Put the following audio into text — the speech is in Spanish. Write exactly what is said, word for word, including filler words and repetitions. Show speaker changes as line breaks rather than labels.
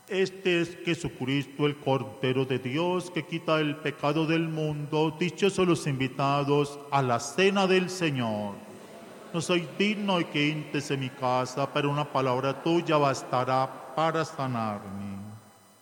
Este es Jesucristo, el Cordero de Dios, que quita el pecado del mundo. Dichosos los invitados a la cena del Señor. No soy digno de que entres en mi casa, pero una palabra tuya bastará para sanarme.